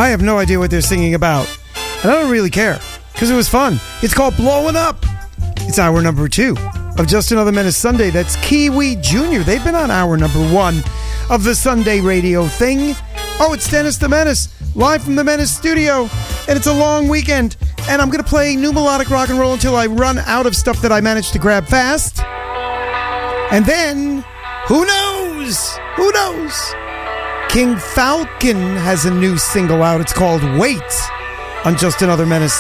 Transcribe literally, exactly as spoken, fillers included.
I have no idea what they're singing about. And I don't really care, because it was fun. It's called Blowing Up. It's hour number two of Just Another Menace Sunday. That's Kiwi Junior They've been on hour number one of the Sunday radio thing. Oh, it's Dennis the Menace, live from the Menace studio. And it's a long weekend. And I'm going to play new melodic rock and roll until I run out of stuff that I managed to grab fast. And then, who knows? Who knows? King Falcon has a new single out. It's called Wait on Just Another Menace